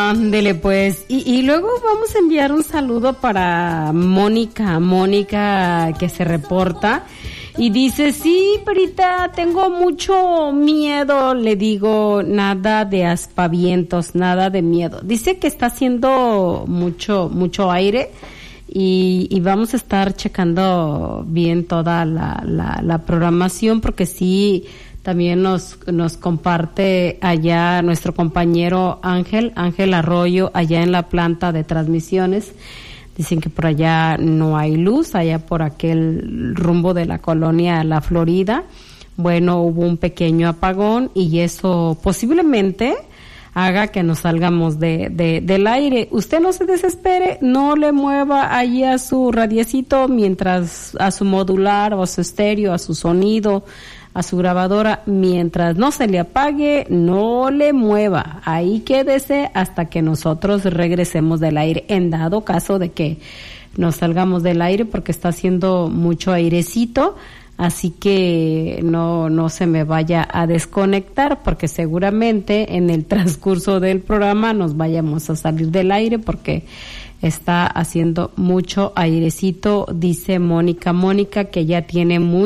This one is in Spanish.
Ándele pues, y luego vamos a enviar un saludo para Mónica que se reporta y dice, sí, Perita, tengo mucho miedo, le digo, nada de aspavientos, nada de miedo. Dice que está haciendo mucho aire y vamos a estar checando bien toda la programación porque sí. También nos comparte allá nuestro compañero Ángel Arroyo, allá en la planta de transmisiones. Dicen que por allá no hay luz, allá por aquel rumbo de la colonia La Florida. Bueno, hubo un pequeño apagón y eso posiblemente haga que nos salgamos del aire. Usted no se desespere, no le mueva allí a su radiecito mientras a su modular o a su estéreo, a su sonido, a su grabadora, mientras no se le apague, no le mueva, ahí quédese hasta que nosotros regresemos del aire, en dado caso de que nos salgamos del aire porque está haciendo mucho airecito, así que no se me vaya a desconectar porque seguramente en el transcurso del programa nos vayamos a salir del aire porque está haciendo mucho airecito, dice Mónica que ya tiene